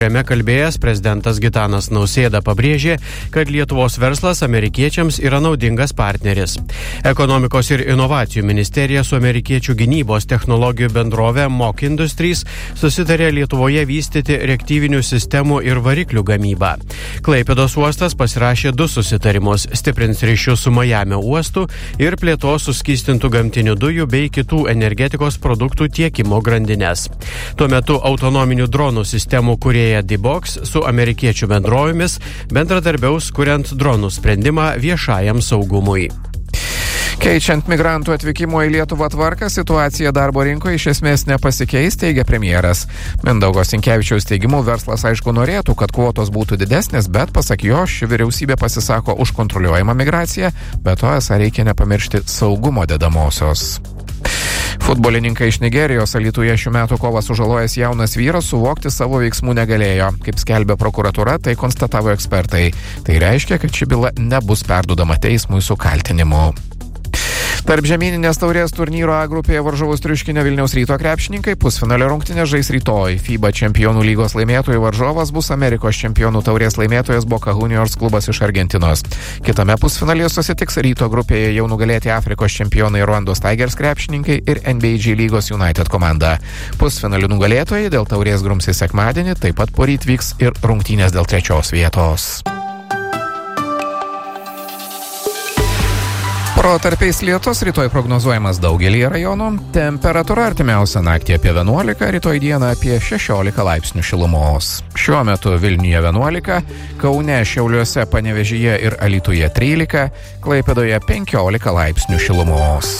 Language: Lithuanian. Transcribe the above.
Kuriame kalbėjęs prezidentas Gitanas Nausėda pabrėžė, kad Lietuvos verslas amerikiečiams yra naudingas partneris. Ekonomikos ir inovacijų ministerija su amerikiečių gynybos technologijų bendrove Mock Industries susitarė Lietuvoje vystyti reaktyvinių sistemų ir variklių gamybą. Klaipėdos uostas pasirašė 2 susitarimus – stiprins ryšius su Majamio uostu ir plėtos suskystintų gamtinių dujų bei kitų energetikos produktų tiekimo grandines. Tuo metu autonominių dronų sistemų kūrėjai D-Box su amerikiečių bendrovėmis bendradarbiaus kuriant dronų sprendimą viešajam saugumui. Keičiant migrantų atvykimo į Lietuvą tvarką, situacija darbo rinkoje iš esmės nepasikeis, teigia premjeras. Mindaugo Sinkevičiaus teigimu, verslas aišku norėtų, kad kvotos būtų didesnės, bet pasak jo, ši vyriausybė pasisako už kontroliuojamą migraciją, bet to esą reikia nepamiršti saugumo dedamosios. Futbolininkai iš Nigerijos Alytuje šių metų kovą sužalojęs jaunas vyras suvokti savo veiksmų negalėjo. Kaip skelbia prokuratūra, tai konstatavo ekspertai. Tai reiškia, kad ši byla nebus perduodama teismui su kaltinimu. Tarp žemyninės taurės turnyro A grupėje varžovus triuškinę Vilniaus Ryto krepšininkai pusfinalio rungtynės žais rytoj. FIBA čempionų lygos laimėtojų varžovas bus Amerikos čempionų taurės laimėtojas Boca Juniors klubas iš Argentinos. Kitame pusfinalyje susitiks Ryto grupėje jau nugalėti Afrikos čempionai Ruandos Tigers krepšininkai ir NBA lygos United komanda. Pusfinalių nugalėtojai dėl taurės grumsis sekmadienį, taip pat poryt vyks ir rungtynės dėl 3 vietos. Protarpiais lietus rytoj prognozuojamas daugelyje rajonų. Temperatūra artimiausią naktį apie 11, rytoj dieną apie 16 laipsnių šilumos. Šiuo metu Vilniuje 11, Kaune, Šiauliuose, Panevėžyje ir Alytuje 13, Klaipėdoje 15 laipsnių šilumos.